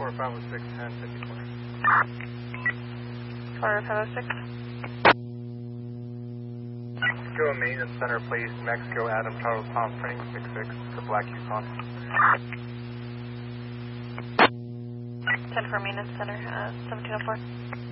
4506, 1054. 4506. Go maintenance center, please. Mexico, Adam, Charles, Tom, training 66 to Black Yukon. 10 for maintenance center, 1704.